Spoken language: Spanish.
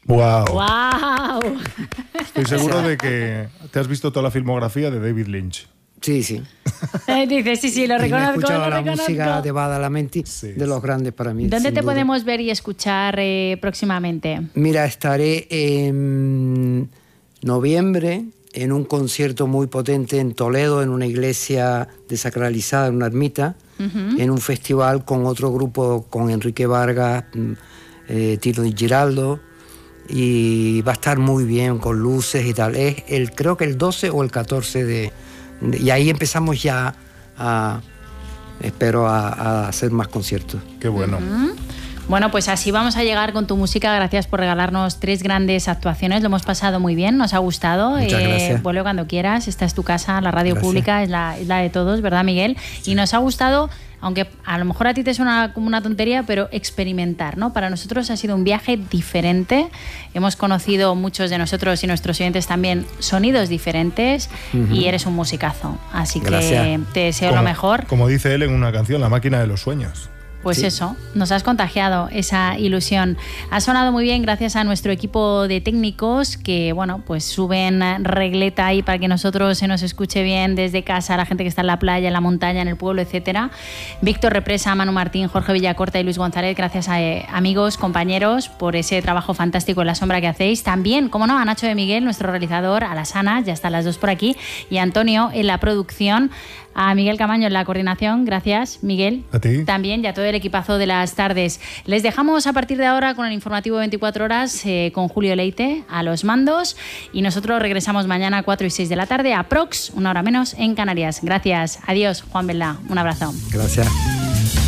¡Wow! ¡Wow! Estoy seguro de que te has visto toda la filmografía de David Lynch. Sí, sí. Dice, sí, lo reconozco. Y me he escuchado lo la reconozco. música de Badalamenti, Sí, de los grandes para mí. ¿Dónde te sin duda. podemos ver y escuchar próximamente? Mira, estaré en noviembre en un concierto muy potente en Toledo, en una iglesia desacralizada, en una ermita, en un festival con otro grupo, con Enrique Vargas, Tino Di Giraldo, y va a estar muy bien con luces y tal. Es creo que el 12 o el 14 y ahí empezamos ya espero a hacer más conciertos. ¡Qué bueno! Bueno, pues así vamos a llegar con tu música. Gracias por regalarnos 3 grandes actuaciones. Lo hemos pasado muy bien, nos ha gustado. Muchas gracias. Vuelve cuando quieras. Esta es tu casa, la radio Gracias. pública es la de todos, ¿verdad, Miguel? Sí. Y nos ha gustado, aunque a lo mejor a ti te suena como una tontería, pero experimentar, ¿no? Para nosotros ha sido un viaje diferente. Hemos conocido, muchos de nosotros y nuestros oyentes también, sonidos diferentes y eres un musicazo. Así Gracias. que te deseo lo mejor. Como dice él en una canción, La máquina de los sueños. Pues sí. Eso, nos has contagiado esa ilusión. Ha sonado muy bien gracias a nuestro equipo de técnicos que, bueno, pues suben regleta ahí para que nosotros se nos escuche bien desde casa, la gente que está en la playa, en la montaña, en el pueblo, etcétera. Víctor Represa, Manu Martín, Jorge Villacorta y Luis González, gracias a amigos, compañeros, por ese trabajo fantástico en la sombra que hacéis. También, como no, a Nacho de Miguel, nuestro realizador, a las Ana, ya están las dos por aquí, y a Antonio en la producción. A Miguel Camaño en la coordinación, gracias Miguel. A ti. También y a todo el equipazo de las tardes. Les dejamos a partir de ahora con el informativo 24 horas con Julio Leite a los mandos y nosotros regresamos mañana a 4 y 6 de la tarde, aprox, 1 hora menos en Canarias. Gracias, adiós Juan Belda, un abrazo. Gracias.